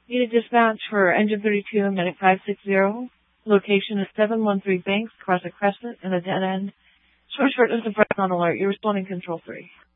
Need a dispatch for engine 32, medic 560. Location is 713 Banks, across a crescent and a dead end. Short, is a breath on alert. You're responding control 3.